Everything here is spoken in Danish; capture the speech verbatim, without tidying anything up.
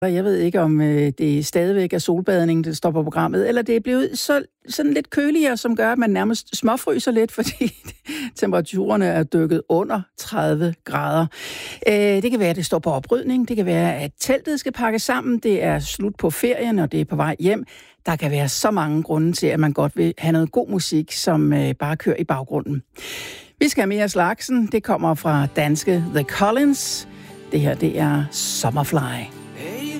Og jeg ved ikke, om øh, det stadigvæk er solbadning, der står på programmet, eller det er blevet så, sådan lidt køligere, som gør, at man nærmest småfryser lidt, fordi temperaturerne er dykket under tredive grader. Øh, det kan være, at det står på oprydning. Det kan være, at teltet skal pakkes sammen. Det er slut på ferien, og det er på vej hjem. Der kan være så mange grunde til, at man godt vil have noget god musik, som øh, bare kører i baggrunden. Vi skal have mere slagsen. Det kommer fra danske The Collins. Det her, det er Summerfly.